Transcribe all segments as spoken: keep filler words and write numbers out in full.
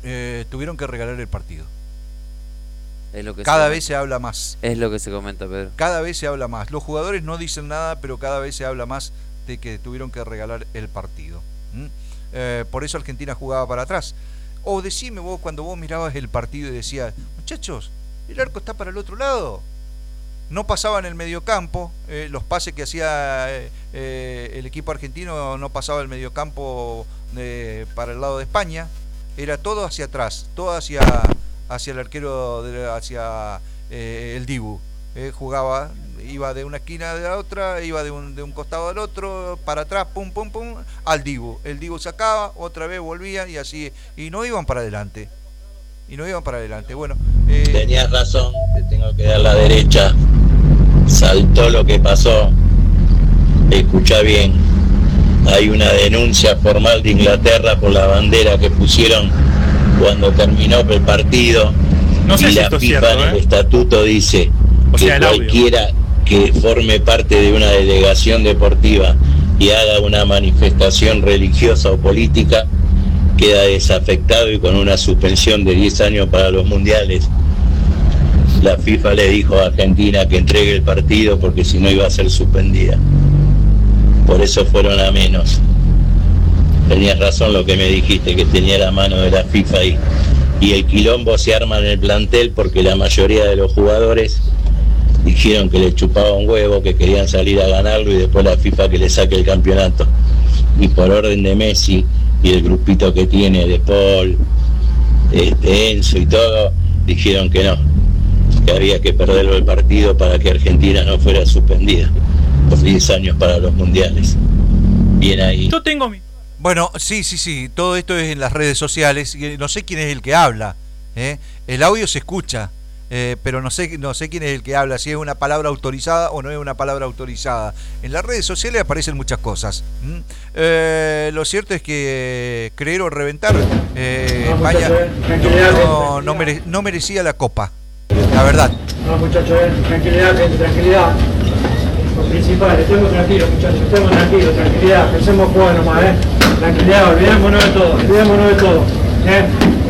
eh, tuvieron que regalar el partido. Es lo que Cada se vez se habla más. Es lo que se comenta, Pedro. Cada vez se habla más. Los jugadores no dicen nada, pero cada vez se habla más de que tuvieron que regalar el partido. ¿Mm? Eh, por eso Argentina jugaba para atrás. O decime vos, cuando vos mirabas el partido y decías, muchachos, el arco está para el otro lado. No pasaba en el mediocampo, eh, los pases que hacía eh, eh, el equipo argentino no pasaba el mediocampo de, para el lado de España. Era todo hacia atrás, todo hacia, hacia el arquero, de, hacia eh, el Dibu. Eh, jugaba, iba de una esquina de la otra, iba de un, de un costado al otro, para atrás, pum, pum, pum, al Dibu. El Dibu sacaba, otra vez volvía y así, y no iban para adelante. Y no iban para adelante. Bueno, eh... tenías razón, te tengo que dar la derecha. Saltó lo que pasó. Escucha bien. Hay una denuncia formal de Inglaterra por la bandera que pusieron cuando terminó el partido. No sé y si la esto es FIFA cierto, en el ¿eh? estatuto dice o sea, que cualquiera que forme parte de una delegación deportiva y haga una manifestación religiosa o política queda desafectado y con una suspensión de diez años para los mundiales. La FIFA le dijo a Argentina que entregue el partido porque si no iba a ser suspendida. Por eso fueron a menos. Tenías razón lo que me dijiste, que tenía la mano de la FIFA ahí. Y el quilombo se arma en el plantel porque la mayoría de los jugadores dijeron que le chupaba un huevo, que querían salir a ganarlo y después la FIFA que le saque el campeonato. Y por orden de Messi y el grupito que tiene de Paul, este, Enzo y todo, dijeron que no, que había que perderlo el partido para que Argentina no fuera suspendida por diez años para los mundiales. Bien ahí. Yo tengo mi... Bueno, sí, sí, sí, todo esto es en las redes sociales, no sé quién es el que habla, ¿eh? El audio se escucha, eh, pero no sé, no sé quién es el que habla, si es una palabra autorizada o no es una palabra autorizada. En las redes sociales aparecen muchas cosas. ¿Mm? Eh, lo cierto es que eh, creer o reventar, eh, no, España no, no, mere, no merecía la copa, la verdad. No, muchachos, tranquilidad, gente, tranquilidad. Lo principal, estemos tranquilos, muchachos, estemos tranquilos, tranquilidad, pensemos jugar nomás, eh. Tranquilidad, olvidémonos de todo, olvidémonos de todo, eh.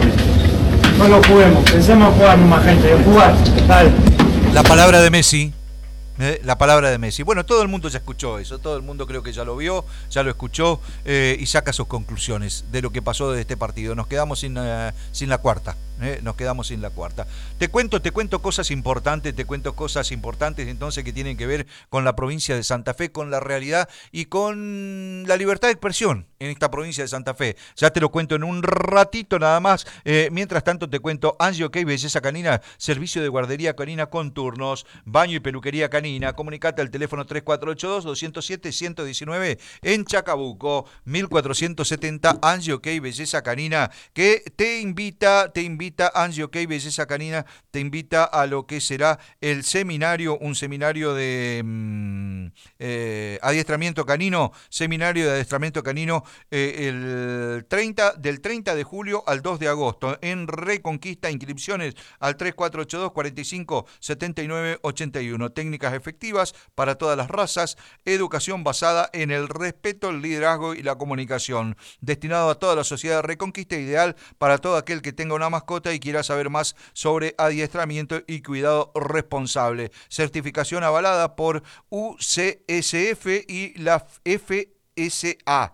No lo juguemos, pensemos jugar nomás, gente, jugar, dale. La palabra de Messi. Eh, la palabra de Messi. Bueno, todo el mundo ya escuchó eso, todo el mundo creo que ya lo vio, ya lo escuchó eh, y saca sus conclusiones de lo que pasó de este partido. Nos quedamos sin, uh, sin la cuarta, eh, nos quedamos sin la cuarta. Te cuento, te cuento cosas importantes, te cuento cosas importantes entonces que tienen que ver con la provincia de Santa Fe, con la realidad y con la libertad de expresión en esta provincia de Santa Fe. Ya te lo cuento en un ratito nada más. Eh, mientras tanto te cuento Angiokay Belleza Canina, servicio de guardería canina con turnos, baño y peluquería canina. Comunicate al teléfono tres cuatro ocho dos, dos cero siete, uno uno nueve en Chacabuco, mil cuatrocientos setenta, Angiokay Belleza Canina, que te invita, te invita, Angiokay Belleza Canina, te invita a lo que será el seminario, un seminario de mmm, eh, adiestramiento canino, seminario de adiestramiento canino eh, el treinta, del treinta de julio al dos de agosto, en Reconquista, inscripciones al tres cuatro ocho dos, cuarenta y cinco, setenta y nueve, ochenta y uno, técnicas efectivas para todas las razas, educación basada en el respeto, el liderazgo y la comunicación, destinado a toda la sociedad de Reconquista, ideal para todo aquel que tenga una mascota y quiera saber más sobre adiestramiento y cuidado responsable, certificación avalada por U C S F y la F S A.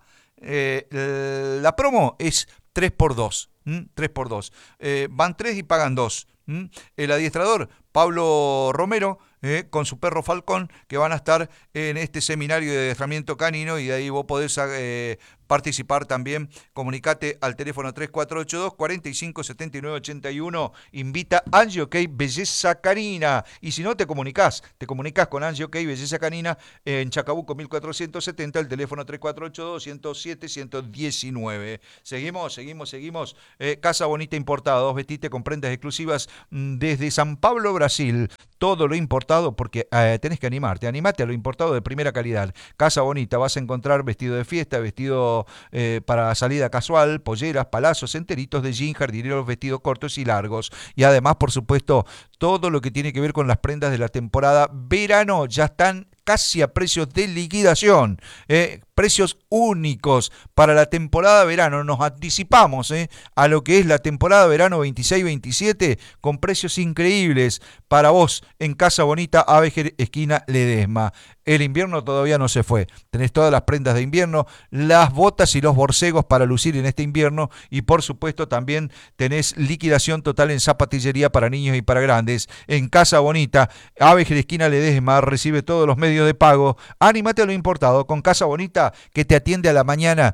Eh, la promo es tres por dos, ¿m? tres por dos, eh, van tres y pagan dos. ¿m? El adiestrador Pablo Romero, eh, con su perro Falcón, que van a estar en este seminario de adiestramiento canino, y de ahí vos podés eh, participar también. Comunicate al teléfono tres cuatro ocho dos, cuarenta y cinco, setenta y nueve, ochenta y uno. Invita Angiokay Belleza Canina. Y si no te comunicás, te comunicás con Angiokay Belleza Canina en Chacabuco mil cuatrocientos setenta, el teléfono tres cuatro ocho dos, ciento siete, ciento diecinueve. Seguimos, seguimos, seguimos. Eh, Casa Bonita Importados, vestite con prendas exclusivas desde San Pablo, Brasil. Todo lo importado, porque eh, tenés que animarte, animate a lo importado de primera calidad. Casa Bonita, vas a encontrar vestido de fiesta, vestido eh, para salida casual, polleras, palazos, enteritos de jean, jardineros, vestidos cortos y largos. Y además, por supuesto, todo lo que tiene que ver con las prendas de la temporada verano, ya están casi a precios de liquidación. Eh, precios únicos para la temporada verano. Nos anticipamos ¿eh? a lo que es la temporada verano veintiséis veintisiete con precios increíbles para vos en Casa Bonita, Avejer, esquina Ledesma. El invierno todavía no se fue. Tenés todas las prendas de invierno, las botas y los borcegos para lucir en este invierno y por supuesto también tenés liquidación total en zapatillería para niños y para grandes. En Casa Bonita, Avejer, esquina Ledesma, recibe todos los medios de pago. Anímate a lo importado con Casa Bonita, que te atiende a la mañana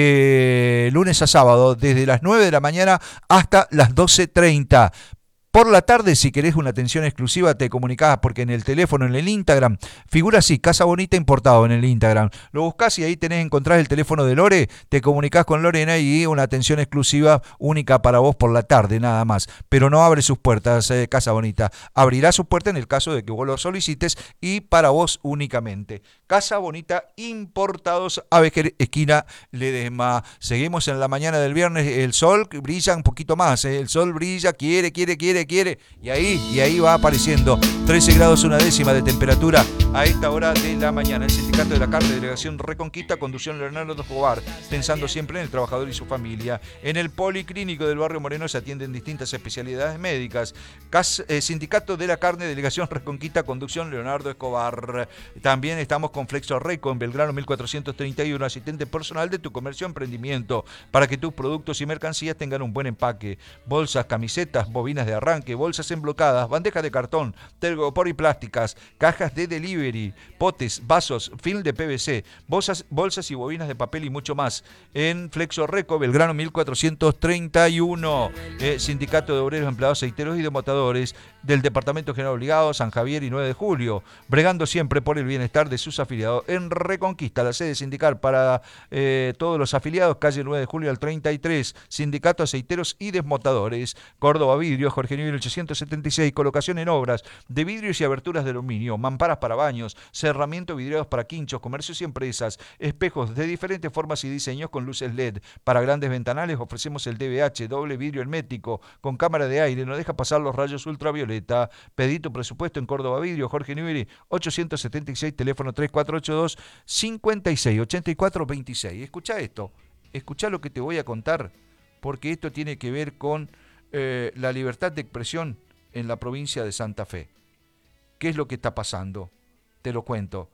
de lunes a sábado, desde las nueve de la mañana hasta las doce treinta. Por la tarde, si querés una atención exclusiva, te comunicás porque en el teléfono, en el Instagram, figura así, Casa Bonita Importado en el Instagram. Lo buscás y ahí tenés, encontrás el teléfono de Lore, te comunicás con Lorena y una atención exclusiva única para vos por la tarde, nada más. Pero no abre sus puertas, eh, Casa Bonita. Abrirá sus puertas en el caso de que vos lo solicites y para vos únicamente. Casa Bonita Importados, Avejer, esquina Ledesma. Seguimos en la mañana del viernes, el sol brilla un poquito más, eh. el sol brilla, quiere, quiere, quiere, quiere, y ahí, y ahí va apareciendo trece grados una décima de temperatura a esta hora de la mañana. El Sindicato de la Carne, Delegación Reconquista, conducción Leonardo Escobar, pensando siempre en el trabajador y su familia. En el Policlínico del Barrio Moreno se atienden distintas especialidades médicas. Cas, eh, Sindicato de la Carne, Delegación Reconquista, conducción Leonardo Escobar. También estamos con Flexo Reco en Belgrano mil cuatrocientos treinta y uno, asistente personal de tu comercio o emprendimiento, para que tus productos y mercancías tengan un buen empaque. Bolsas, camisetas, bobinas de arranque, bolsas emblocadas, bandejas de cartón, telgopor y plásticas, cajas de delivery, potes, vasos, film de P V C, bolsas, bolsas y bobinas de papel y mucho más. En Flexo Reco, Belgrano mil cuatrocientos treinta y uno. Eh, Sindicato de Obreros, Empleados, Aceiteros y Demotadores del Departamento General Obligado, San Javier y nueve de julio, bregando siempre por el bienestar de sus afiliados. En Reconquista, la sede sindical para eh, todos los afiliados, calle nueve de julio al treinta y tres, Sindicato Aceiteros y Desmotadores. Córdoba Vidrio, Jorge Newbery ochocientos setenta y seis, colocación en obras de vidrios y aberturas de aluminio, mamparas para baños, cerramiento vidriados para quinchos, comercios y empresas, espejos de diferentes formas y diseños con luces L E D. Para grandes ventanales ofrecemos el D V H, doble vidrio hermético, con cámara de aire, no deja pasar los rayos ultravioleta. Pedí tu presupuesto en Córdoba Vidrio, Jorge Newbery ochocientos setenta y seis, teléfono tres cuatro ocho dos, cinco seis, ocho cuatro dos seis. Escuchá esto, escuchá lo que te voy a contar, porque esto tiene que ver con eh, la libertad de expresión en la provincia de Santa Fe. ¿Qué es lo que está pasando? Te lo cuento.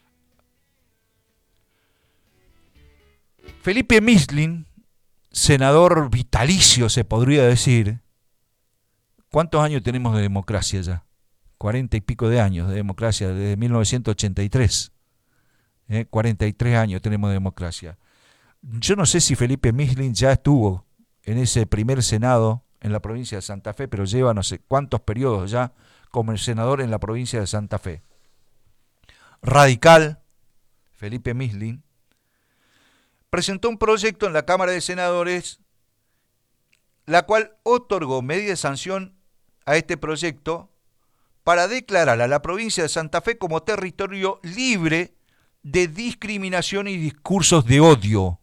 Felipe Mislin, senador vitalicio se podría decir. ¿Cuántos años tenemos de democracia ya? Cuarenta y pico de años de democracia, desde mil novecientos ochenta y tres. ¿Eh? cuarenta y tres años tenemos de democracia. Yo no sé si Felipe Mislin ya estuvo en ese primer senado en la provincia de Santa Fe, pero lleva no sé cuántos periodos ya como el senador en la provincia de Santa Fe. Radical, Felipe Mislin, presentó un proyecto en la Cámara de Senadores, la cual otorgó medida de sanción a este proyecto para declarar a la provincia de Santa Fe como territorio libre de discriminación y discursos de odio.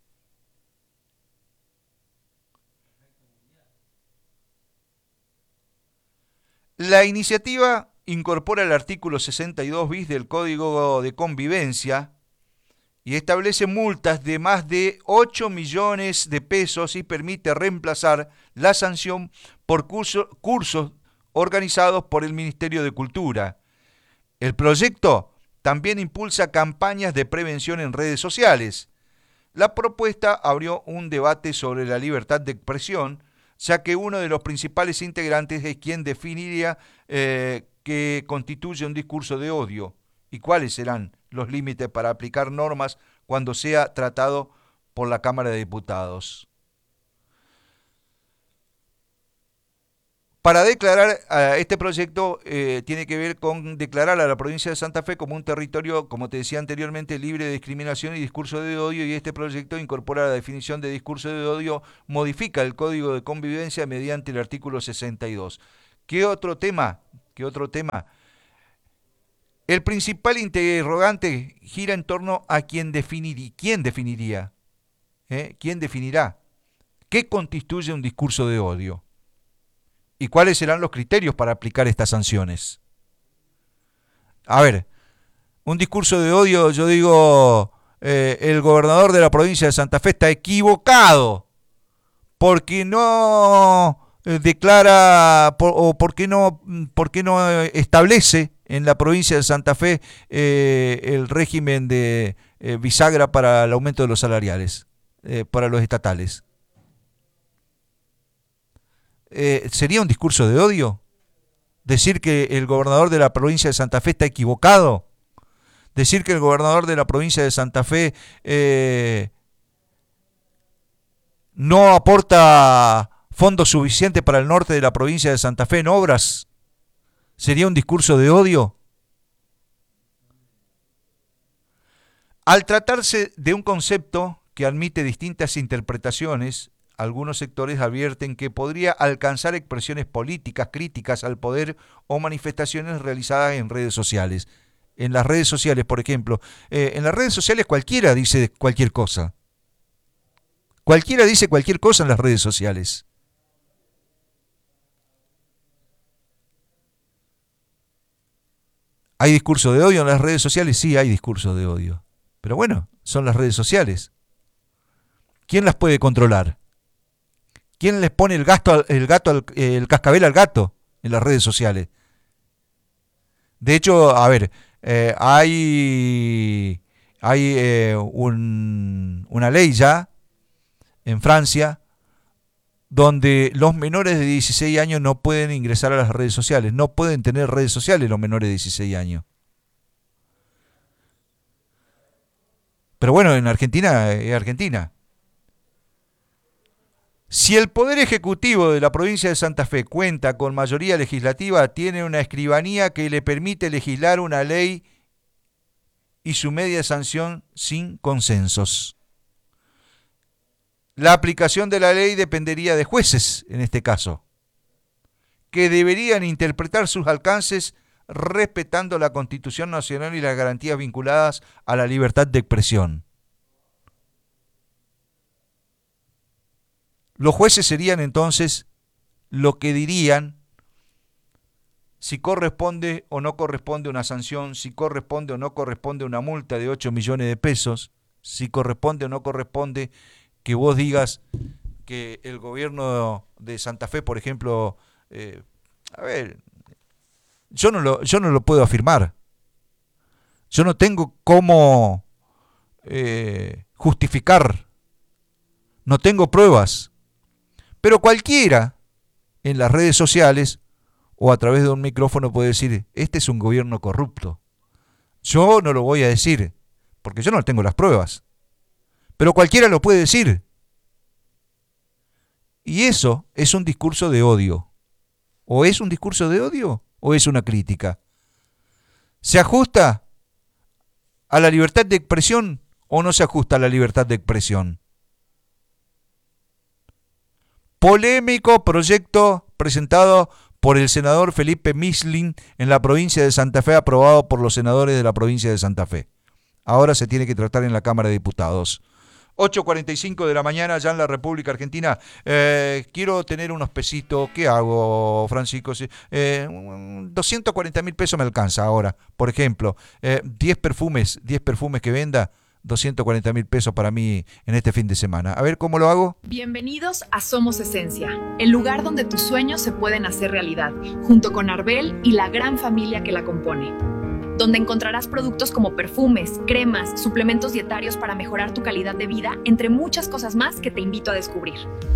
La iniciativa incorpora el artículo sesenta y dos bis del Código de Convivencia y establece multas de más de ocho millones de pesos y permite reemplazar la sanción por curso, cursos organizados por el Ministerio de Cultura. El proyecto también impulsa campañas de prevención en redes sociales. La propuesta abrió un debate sobre la libertad de expresión, ya que uno de los principales integrantes es quien definiría eh, qué constituye un discurso de odio y cuáles serán los límites para aplicar normas cuando sea tratado por la Cámara de Diputados. Para declarar a este proyecto eh, tiene que ver con declarar a la provincia de Santa Fe como un territorio, como te decía anteriormente, libre de discriminación y discurso de odio, y este proyecto incorpora la definición de discurso de odio, modifica el Código de Convivencia mediante el artículo sesenta y dos. ¿Qué otro tema? ¿Qué otro tema? El principal interrogante gira en torno a quién definiría. ¿Quién definiría? ¿Eh? ¿Quién definirá? ¿Qué constituye un discurso de odio? ¿Y cuáles serán los criterios para aplicar estas sanciones? A ver, un discurso de odio, yo digo, eh, el gobernador de la provincia de Santa Fe está equivocado porque no eh, declara por, o porque no, porque no establece en la provincia de Santa Fe eh, el régimen de eh, bisagra para el aumento de los salariales, eh, para los estatales. Eh, ¿Sería un discurso de odio? ¿Decir que el gobernador de la provincia de Santa Fe está equivocado? ¿Decir que el gobernador de la provincia de Santa Fe eh, no aporta fondos suficientes para el norte de la provincia de Santa Fe en obras? ¿Sería un discurso de odio? Al tratarse de un concepto que admite distintas interpretaciones, algunos sectores advierten que podría alcanzar expresiones políticas críticas al poder o manifestaciones realizadas en redes sociales. En las redes sociales, por ejemplo, eh, en las redes sociales cualquiera dice cualquier cosa. Cualquiera dice cualquier cosa en las redes sociales. ¿Hay discurso de odio en las redes sociales? Sí, hay discurso de odio. Pero bueno, son las redes sociales. ¿Quién las puede controlar? ¿Quién les pone el, gasto, el, gato al, el cascabel al gato en las redes sociales? De hecho, a ver, eh, hay, hay eh, un, una ley ya en Francia donde los menores de dieciséis años no pueden ingresar a las redes sociales, no pueden tener redes sociales los menores de dieciséis años. Pero bueno, en Argentina es Argentina. Si el Poder Ejecutivo de la provincia de Santa Fe cuenta con mayoría legislativa, tiene una escribanía que le permite legislar una ley y su media sanción sin consensos. La aplicación de la ley dependería de jueces, en este caso, que deberían interpretar sus alcances respetando la Constitución Nacional y las garantías vinculadas a la libertad de expresión. Los jueces serían entonces lo que dirían si corresponde o no corresponde una sanción, si corresponde o no corresponde una multa de ocho millones de pesos, si corresponde o no corresponde que vos digas que el gobierno de Santa Fe, por ejemplo, eh, a ver, yo no lo, yo no lo puedo afirmar. Yo no tengo cómo eh, justificar, no tengo pruebas. Pero cualquiera en las redes sociales o a través de un micrófono puede decir, este es un gobierno corrupto. Yo no lo voy a decir, porque yo no tengo las pruebas. Pero cualquiera lo puede decir. Y eso es un discurso de odio. ¿O es un discurso de odio o es una crítica? ¿Se ajusta a la libertad de expresión o no se ajusta a la libertad de expresión? Polémico proyecto presentado por el senador Felipe Mislin en la provincia de Santa Fe, aprobado por los senadores de la provincia de Santa Fe. Ahora se tiene que tratar en la Cámara de Diputados. ocho cuarenta y cinco de la mañana, ya en la República Argentina. Eh, quiero tener unos pesitos. ¿Qué hago, Francisco? Eh, doscientos cuarenta mil pesos me alcanza ahora. Por ejemplo, eh, diez perfumes, diez perfumes que venda. doscientos cuarenta mil pesos para mí en este fin de semana. A ver cómo lo hago. Bienvenidos a Somos Esencia, el lugar donde tus sueños se pueden hacer realidad, junto con Arbel y la gran familia que la compone. Donde encontrarás productos como perfumes, cremas, suplementos dietarios para mejorar tu calidad de vida, entre muchas cosas más que te invito a descubrir.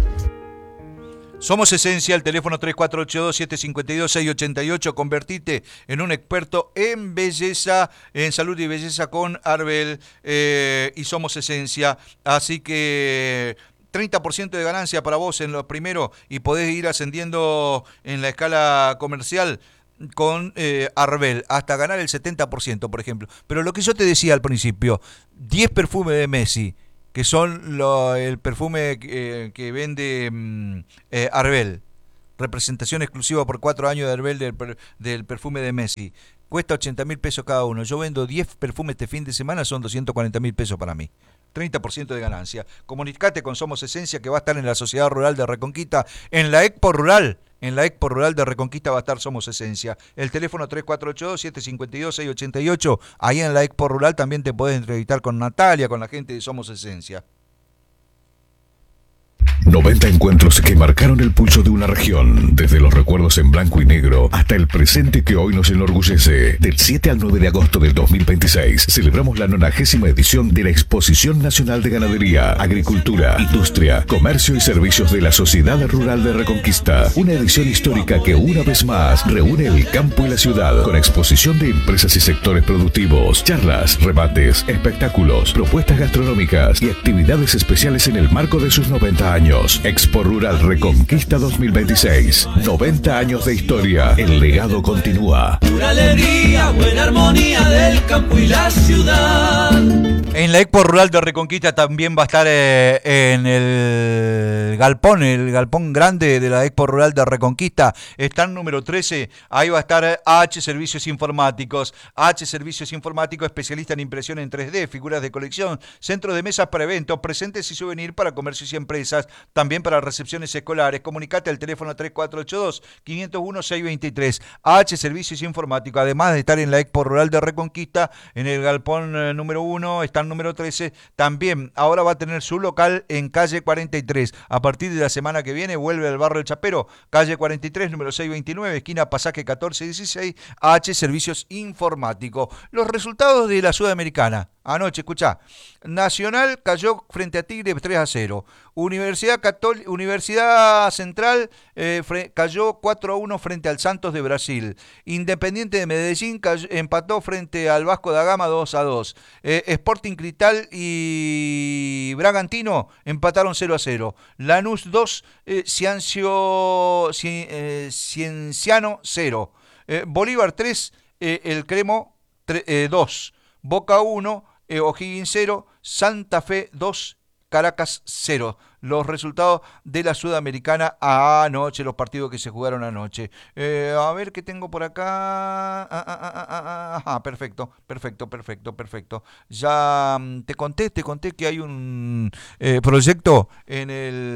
Somos Esencia, el teléfono tres cuatro ocho dos, siete cinco dos, seis ocho ocho. Convertite en un experto en belleza, en salud y belleza con Arbel eh, y Somos Esencia. Así que treinta por ciento de ganancia para vos en lo primero y podés ir ascendiendo en la escala comercial con eh, Arbel, hasta ganar el setenta por ciento, por ejemplo. Pero lo que yo te decía al principio, diez perfumes de Messi, que son lo, el perfume eh, que vende mm, eh, Arbel, representación exclusiva por cuatro años de Arbel del, del perfume de Messi, cuesta ochenta mil pesos cada uno. Yo vendo diez perfumes este fin de semana, son doscientos cuarenta mil pesos para mí. treinta por ciento de ganancia. Comunicate con Somos Esencia, que va a estar en la Sociedad Rural de Reconquista, en la Expo Rural, En la Expo Rural de Reconquista va a estar Somos Esencia. El teléfono tres cuatro ocho dos, siete cinco dos, seis ocho ocho. Ahí en la Expo Rural también te podés entrevistar con Natalia, con la gente de Somos Esencia. noventa encuentros que marcaron el pulso de una región, desde los recuerdos en blanco y negro hasta el presente que hoy nos enorgullece. Del siete al nueve de agosto del dos mil veintiséis celebramos la nonagésima edición de la Exposición Nacional de Ganadería, Agricultura, Industria, Comercio y Servicios de la Sociedad Rural de Reconquista. Una edición histórica que una vez más reúne el campo y la ciudad con exposición de empresas y sectores productivos, charlas, rebates, espectáculos, propuestas gastronómicas y actividades especiales en el marco de sus noventa años. Expo Rural Reconquista dos mil veintiséis. noventa años de historia. El legado continúa. Una alegría, buena armonía del campo y la ciudad. En la Expo Rural de Reconquista también va a estar eh, en el galpón, el galpón grande de la Expo Rural de Reconquista, stand número trece, ahí va a estar H Servicios Informáticos, H Servicios Informáticos, especialista en impresión en tres D, figuras de colección, centro de mesas para eventos, presentes y souvenir para comercios y empresas, también para recepciones escolares. Comunicate al teléfono tres cuatro ocho dos, cinco cero uno, seis dos tres, H Servicios Informáticos, además de estar en la Expo Rural de Reconquista, en el galpón eh, número uno, stand número trece, también ahora va a tener su local en calle cuarenta y tres. A partir de la semana que viene vuelve al barrio El Chapero, calle cuarenta y tres, número seiscientos veintinueve, esquina Pasaje catorce dieciséis, H Servicios Informáticos. Los resultados de la Sudamericana. Anoche, escuchá, Nacional cayó frente a Tigre tres a cero. Universidad Catól- Universidad Central eh, fre- cayó cuatro a uno frente al Santos de Brasil. Independiente de Medellín cayó, empató frente al Vasco da Gama dos a dos. Eh, Sporting Cristal y Bragantino empataron cero a cero. Lanús dos, eh, Ciancio, Ci- eh, Cienciano cero. Eh, Bolívar tres, eh, El Cremo tre- eh, dos. Boca uno, eh, O'Higgins cero, Santa Fe dos, Caracas cero. Los resultados de la Sudamericana anoche, los partidos que se jugaron anoche. Eh, a ver qué tengo por acá. Ah, ah, ah, ah, ah, ajá, perfecto, perfecto, perfecto, perfecto. Ya mm, te conté, te conté que hay un eh, proyecto en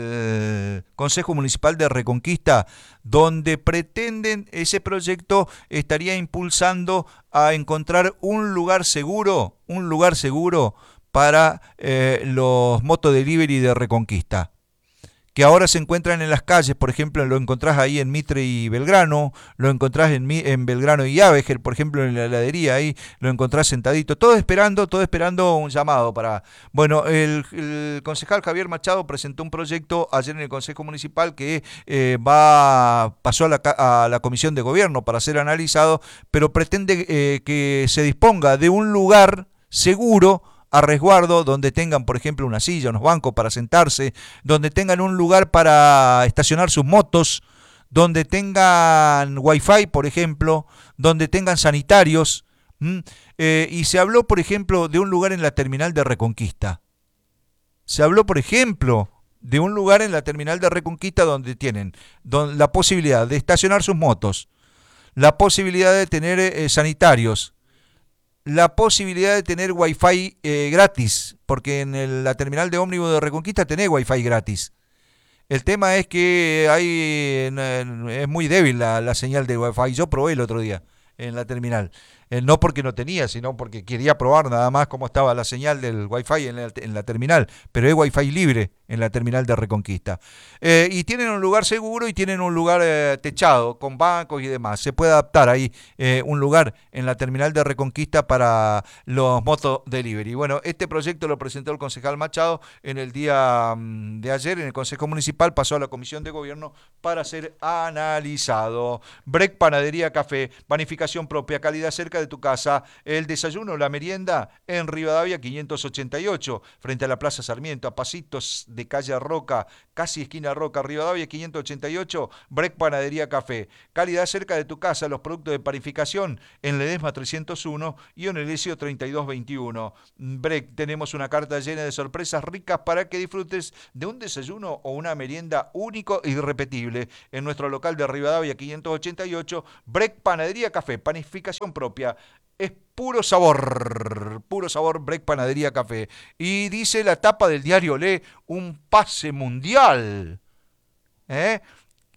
el Consejo Municipal de Reconquista donde pretenden, ese proyecto estaría impulsando a encontrar un lugar seguro, un lugar seguro para eh, los motodelivery de Reconquista, que ahora se encuentran en las calles. Por ejemplo, lo encontrás ahí en Mitre y Belgrano, lo encontrás en, en Belgrano y Avejer, por ejemplo, en la heladería, ahí lo encontrás sentadito, todo esperando, todo esperando un llamado para... Bueno, el, el concejal Javier Machado presentó un proyecto ayer en el Consejo Municipal que eh, va pasó a la, a la Comisión de Gobierno para ser analizado, pero pretende eh, que se disponga de un lugar seguro a resguardo, donde tengan, por ejemplo, una silla, unos bancos para sentarse, donde tengan un lugar para estacionar sus motos, donde tengan wifi, por ejemplo, donde tengan sanitarios. Eh, y se habló, por ejemplo, de un lugar en la terminal de Reconquista. Se habló, por ejemplo, de un lugar en la terminal de Reconquista donde tienen don, la posibilidad de estacionar sus motos, la posibilidad de tener eh, sanitarios, la posibilidad de tener wifi eh, gratis, porque en el, la terminal de ómnibus de Reconquista tenés wifi gratis. El tema es que hay es muy débil la, la señal de wifi. Yo probé el otro día en la terminal. Eh, no porque no tenía, sino porque quería probar nada más cómo estaba la señal del wifi en la, en la terminal. Pero es wifi libre en la terminal de Reconquista. Eh, y tienen un lugar seguro y tienen un lugar eh, techado, con bancos y demás. Se puede adaptar ahí eh, un lugar en la terminal de Reconquista para los moto delivery. Bueno, este proyecto lo presentó el concejal Machado en el día um, de ayer en el Consejo Municipal, pasó a la Comisión de Gobierno para ser analizado. Break Panadería Café, panificación propia, calidad cerca de tu casa. El desayuno, la merienda en Rivadavia quinientos ochenta y ocho, frente a la Plaza Sarmiento, a pasitos de calle Roca, casi esquina Roca, Rivadavia quinientos ochenta y ocho, Break Panadería Café. Calidad cerca de tu casa, los productos de panificación en Ledesma trescientos uno y en el Elesio treinta y dos veintiuno. Break, tenemos una carta llena de sorpresas ricas para que disfrutes de un desayuno o una merienda único e irrepetible en nuestro local de Rivadavia quinientos ochenta y ocho, Break Panadería Café, panificación propia. Es puro sabor, puro sabor Break Panadería Café. Y dice la tapa del diario Le, un pase mundial. ¿Eh?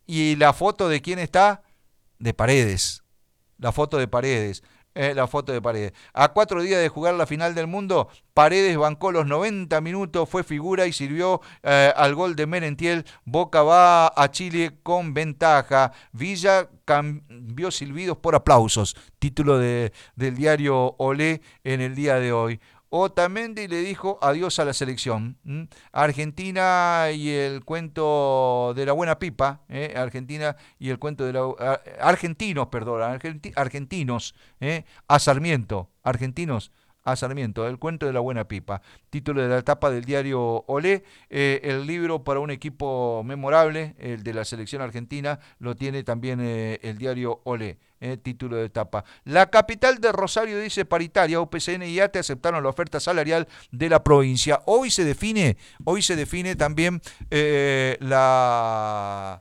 ¿Y la foto de quién está? De Paredes. La foto de Paredes. Eh, la foto de Paredes. A cuatro días de jugar la final del mundo, Paredes bancó los noventa minutos, fue figura y sirvió eh, al gol de Merentiel. Boca va a Chile con ventaja. Villa cambió silbidos por aplausos. Título de, del diario Olé en el día de hoy. Otamendi le dijo adiós a la selección. ¿Mm? Argentina y el cuento de la buena pipa. ¿eh? Argentina y el cuento de la... Ar, argentinos, perdón. Argenti, argentinos. ¿eh? A Sarmiento. Argentinos a Sarmiento. El cuento de la buena pipa. Título de la tapa del diario Olé. Eh, el libro para un equipo memorable, el de la selección argentina, lo tiene también eh, el diario Olé. Eh, título de tapa. La capital de Rosario dice paritaria. U P C N y A T E aceptaron la oferta salarial de la provincia. Hoy se define, hoy se define también eh, la...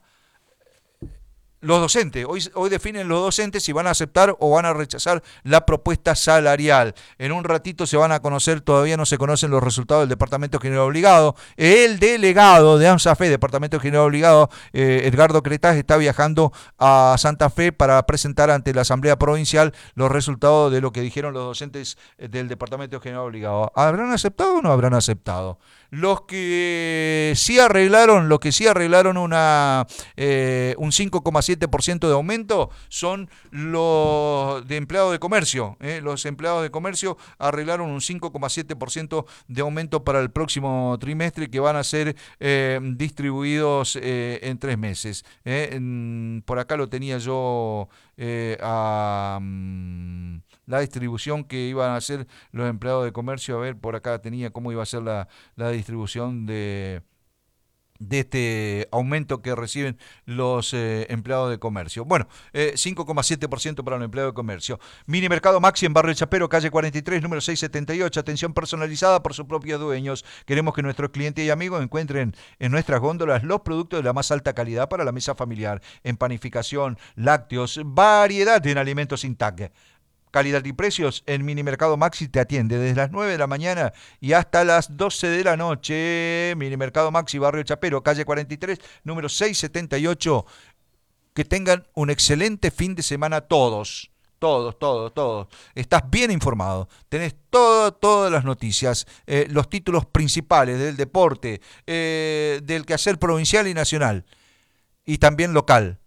Los docentes, hoy, hoy definen los docentes si van a aceptar o van a rechazar la propuesta salarial. En un ratito se van a conocer, todavía no se conocen los resultados del Departamento General Obligado. El delegado de AMSAFE, Departamento General Obligado, eh, Edgardo Cretaz, está viajando a Santa Fe para presentar ante la Asamblea Provincial los resultados de lo que dijeron los docentes del Departamento General Obligado. ¿Habrán aceptado o no habrán aceptado? Los que sí arreglaron, los que sí arreglaron una eh, un cinco coma siete por ciento de aumento son los de empleados de comercio. Eh. Los empleados de comercio arreglaron un cinco coma siete por ciento de aumento para el próximo trimestre que van a ser eh, distribuidos eh, en tres meses. Eh. En, por acá lo tenía yo eh, a... Um, la distribución que iban a hacer los empleados de comercio. A ver, por acá tenía cómo iba a ser la, la distribución de, de este aumento que reciben los eh, empleados de comercio. Bueno, eh, cinco coma siete por ciento para los empleados de comercio. Mini Mercado Maxi en Barrio Chapero, calle cuarenta y tres, número seiscientos setenta y ocho. Atención personalizada por sus propios dueños. Queremos que nuestros clientes y amigos encuentren en nuestras góndolas los productos de la más alta calidad para la mesa familiar. En panificación, lácteos, variedad en alimentos sin tag. Calidad y precios en Mini Mercado Maxi te atiende desde las nueve de la mañana y hasta las doce de la noche. Mini Mercado Maxi, Barrio Chapero, calle cuarenta y tres, número seiscientos setenta y ocho. Que tengan un excelente fin de semana todos. Todos, todos, todos. Estás bien informado. Tenés todo, todas las noticias, eh, los títulos principales del deporte, eh, del quehacer provincial y nacional. Y también local.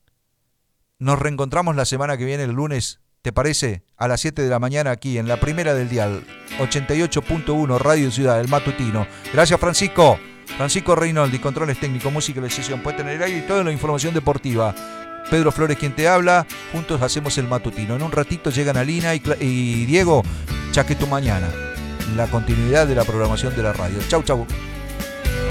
Nos reencontramos la semana que viene, el lunes. ¿Te parece? A las siete de la mañana aquí en la primera del dial, ochenta y ocho punto uno Radio Ciudad, el matutino. Gracias, Francisco. Francisco Reinoldi, controles técnicos, música y la sesión, puesta en el aire y toda la información deportiva. Pedro Flores quien te habla, juntos hacemos el matutino. En un ratito llegan Alina y, y Diego, Chaqueto mañana. La continuidad de la programación de la radio. Chau, chau.